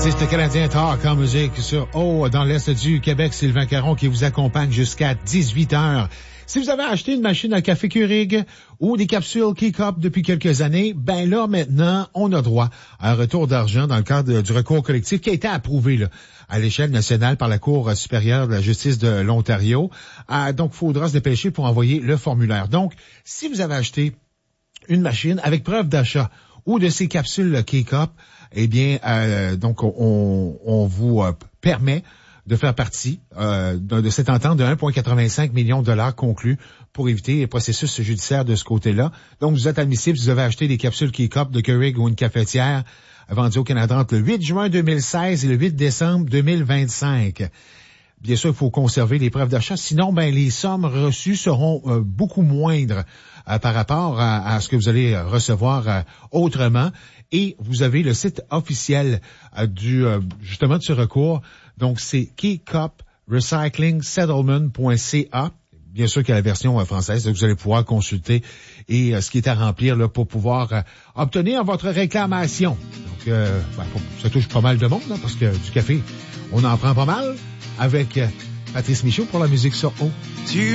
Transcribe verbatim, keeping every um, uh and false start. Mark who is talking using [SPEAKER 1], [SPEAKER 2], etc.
[SPEAKER 1] Artiste canadien Talk en musique sur O dans l'Est du Québec, Sylvain Caron qui vous accompagne jusqu'à dix-huit heures. Si vous avez acheté une machine à café Keurig ou des capsules K-Cup depuis quelques années, ben là, maintenant, on a droit à un retour d'argent dans le cadre du recours collectif qui a été approuvé là, à l'échelle nationale par la Cour supérieure de la justice de l'Ontario. Ah, donc, il faudra se dépêcher pour envoyer le formulaire. Donc, si vous avez acheté une machine avec preuve d'achat ou de ces capsules K-Cup, eh bien, euh, donc, on, on vous euh, permet de faire partie euh, de, de cette entente de un virgule quatre-vingt-cinq millions de dollars conclus pour éviter les processus judiciaires de ce côté-là. Donc, vous êtes admissible si vous avez acheté des capsules K-Cup de Keurig ou une cafetière vendues au Canada entre le huit juin deux mille seize et le huit décembre deux mille vingt-cinq. Bien sûr, il faut conserver les preuves d'achat. Sinon, ben les sommes reçues seront euh, beaucoup moindres euh, par rapport à, à ce que vous allez recevoir euh, autrement. Et vous avez le site officiel euh, du euh, justement de ce recours. Donc, c'est k cup recycling settlement point c a. Bien sûr qu'il y a la version euh, française, donc vous allez pouvoir consulter et euh, ce qui est à remplir là, pour pouvoir euh, obtenir votre réclamation. Donc, euh, ben, ça touche pas mal de monde, là, parce que du café, on en prend pas mal. Avec euh, Patrice Michaud pour la musique sur O.